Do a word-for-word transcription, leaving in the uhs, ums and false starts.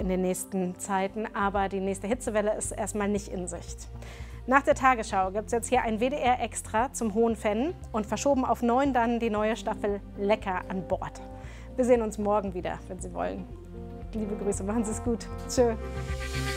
in den nächsten Zeiten, aber die nächste Hitzewelle ist erstmal nicht in Sicht. Nach der Tagesschau gibt es jetzt hier ein W D R-Extra zum Hohen Venn und verschoben auf neun dann die neue Staffel Lecker an Bord. Wir sehen uns morgen wieder, wenn Sie wollen. Liebe Grüße, machen Sie es gut. Tschö.